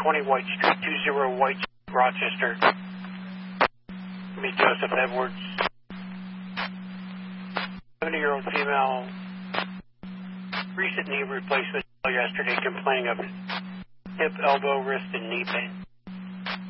20 White Street, 20 White Street, Rochester. Meet Joseph Edwards. 70-year-old female, recent knee replacement yesterday, complaining of hip, elbow, wrist, and knee pain.